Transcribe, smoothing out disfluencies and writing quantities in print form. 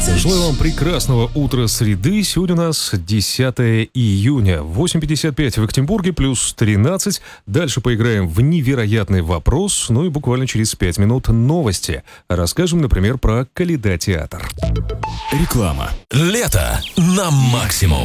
Желаю вам прекрасного утра среды. Сегодня у нас 10 июня, 8:55 в Екатеринбурге, плюс 13. Дальше поиграем в невероятный вопрос. Ну и буквально через 5 минут новости. Расскажем, например, про Калейдотеатр. Реклама. Лето на максимум.